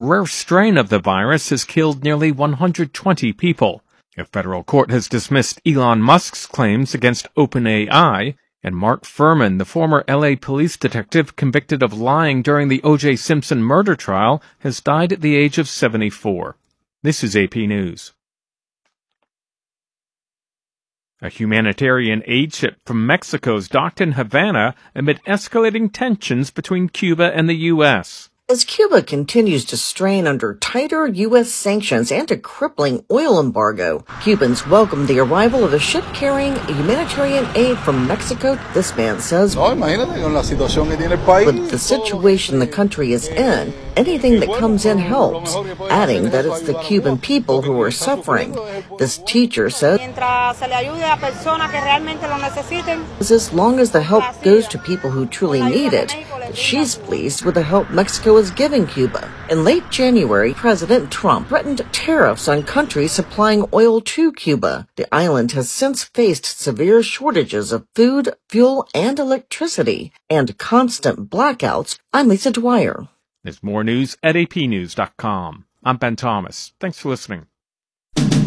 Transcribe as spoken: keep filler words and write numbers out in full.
rare strain of the virus has killed nearly one hundred twenty people. A federal court has dismissed Elon Musk's claims against OpenAI, and Mark Furman, the former L A police detective convicted of lying during the O J Simpson murder trial, has died at the age of seventy-four. This is A P News. A humanitarian aid ship from Mexico's docked in Havana amid escalating tensions between Cuba and the U S As Cuba continues to strain under tighter U S sanctions and a crippling oil embargo, Cubans welcome the arrival of a ship carrying humanitarian aid from Mexico. This man says, no, imagínate con la situación que tiene el país. With the situation the country is in, anything that comes in helps, adding that it's the Cuban people who are suffering. This teacher says, as long as the help goes to people who truly need it, she's pleased with the help Mexico is giving Cuba. In late January, President Trump threatened tariffs on countries supplying oil to Cuba. The island has since faced severe shortages of food, fuel, and electricity, and constant blackouts. I'm Lisa Dwyer. There's more news at A P news dot com. I'm Ben Thomas. Thanks for listening.